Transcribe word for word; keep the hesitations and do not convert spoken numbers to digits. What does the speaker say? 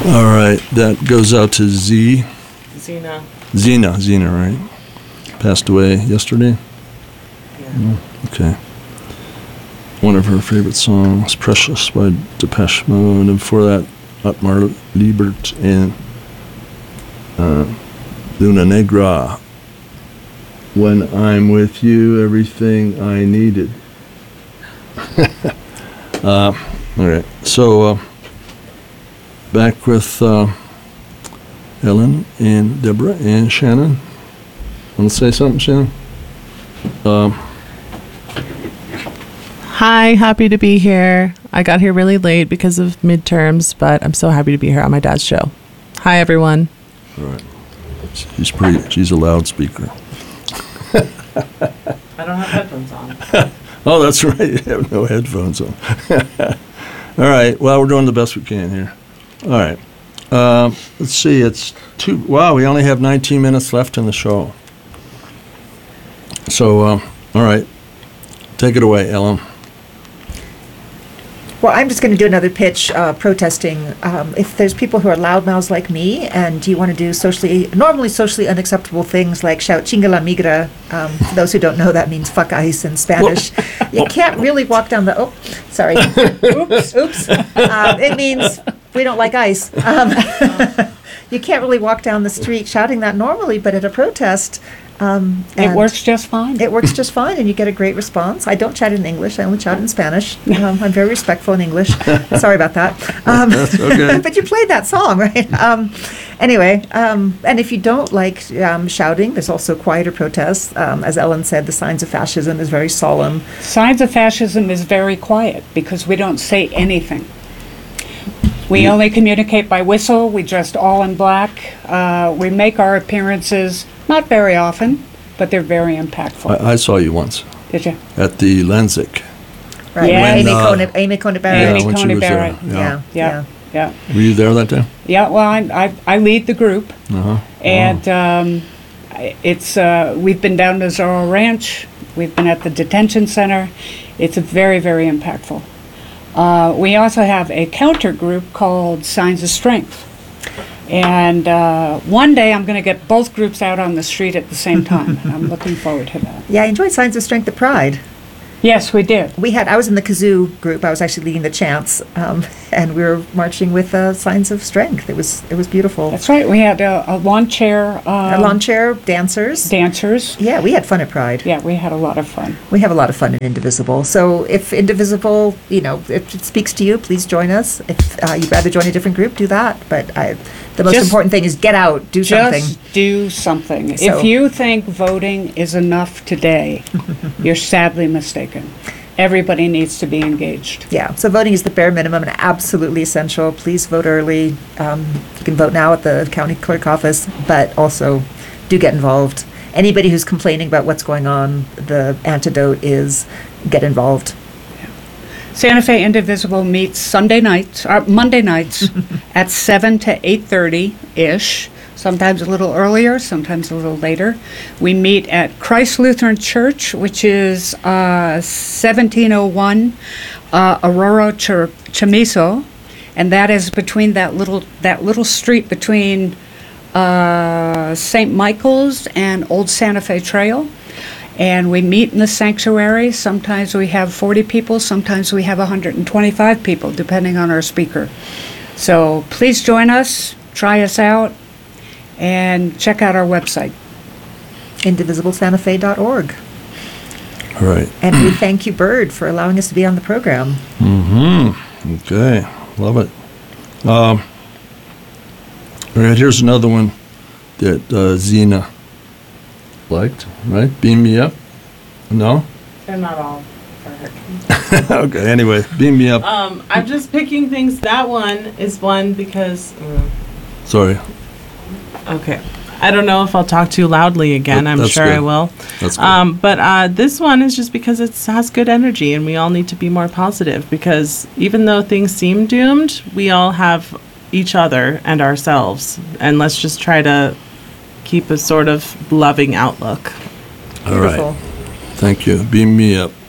All right, that goes out to Z. Zena. Zena, Zena, right? Passed away yesterday? Yeah. Mm, okay. One of her favorite songs, Precious by Depeche Mode, and before that, Otmar Liebert and uh, Luna Negra. When I'm with you, everything I needed. uh, all right, so uh, back with uh, Ellen and Deborah and Shannon. Want to say something, Shannon? Um, Hi, happy to be here. I got here really late because of midterms, but I'm so happy to be here on my dad's show. Hi, everyone. all right. She's pretty. She's a loudspeaker. I don't have headphones on. Oh, that's right. You have no headphones on. All right. Well, we're doing the best we can here. All right. Um, let's see. It's two. Wow, we only have nineteen minutes left in the show. So, uh, all right. Take it away, Ellen. Well, I'm just going to do another pitch uh, protesting. Um, if there's people who are loudmouths like me and you want to do socially, normally socially unacceptable things like shout chinga la migra, um, for those who don't know, that means fuck ice in Spanish. You can't really walk down the, oh, sorry. Oops, oops. Um, it means we don't like ice. Um, you can't really walk down the street shouting that normally, but at a protest, Um, It and works just fine. It works just fine, and you get a great response. I don't chat in English. I only chat in Spanish. Um, I'm very respectful in English. Sorry about that. Um, That's okay. but you played that song, right? Um, anyway, um, and if you don't like um, shouting, there's also quieter protests. Um, as Ellen said, the Signs of Fascism is very solemn. Signs of Fascism is very quiet because we don't say anything. We only communicate by whistle. We dressed all in black. Uh, we make our appearances not very often, but they're very impactful. I, I saw you once Did you? at the Lenzik. Right. Yeah. Amy, When, uh, Coney, Amy Coney Barrett. Amy when she Coney was there, Barrett. yeah. Yeah. Yeah. Yeah. Were you there that day? Yeah. Well, I I, I lead the group, Uh-huh. and um, I- it's uh, we've been down to Zorro Ranch. We've been at the detention center. It's very very impactful. Uh, we also have a counter group called Signs of Strength. And uh, one day I'm going to get both groups out on the street at the same time. And I'm looking forward to that. Yeah, I enjoyed Signs of Strength at Pride. Yes, we did. We had, I was in the kazoo group. I was actually leading the chants, um, and we were marching with uh, Signs of Strength. It was it was beautiful. That's right. We had a, a lawn chair um, A lawn chair, dancers. dancers. Yeah, we had fun at Pride. Yeah, we had a lot of fun. We have a lot of fun in Indivisible. So if Indivisible, you know, if it speaks to you, please join us. If uh, you'd rather join a different group, do that. But I, the most Just- important thing is get out, do something. Just do something. So- If you think voting is enough today, you're sadly mistaken. Everybody needs to be engaged. Yeah, so voting is the bare minimum and absolutely essential. Please vote early. Um, you can vote now at the county clerk office, but also do get involved. Anybody who's complaining about what's going on, the antidote is get involved. Santa Fe Indivisible meets Sunday nights, or Monday nights at seven to eight thirty ish. Sometimes a little earlier, sometimes a little later. We meet at Christ Lutheran Church, which is uh, seventeen oh one uh, Aurora Ch- Chamiso, and that is between that little that little street between uh, Saint Michael's and Old Santa Fe Trail. And we meet in the sanctuary. Sometimes we have forty people, sometimes we have one hundred twenty-five people, depending on our speaker. So please join us, try us out, and check out our website. indivisible santa fe dot org. All right. And we thank you, Bird, for allowing us to be on the program. Mm-hmm. Okay. Love it. Um, all right, here's another one that uh, Zena liked, right? Beam Me Up? No? They're not all perfect. Okay, anyway, Beam Me Up. Um, I'm just picking things. That one is one because. mm, Sorry. Okay. I don't know if I'll talk too loudly again. That- I'm that's sure I good. will. That's good. Um, but uh, this one is just because it has good energy, and we all need to be more positive. Because even though things seem doomed, we all have each other and ourselves, and let's just try to keep a sort of loving outlook. All right. Beautiful. Thank you. Beam Me Up.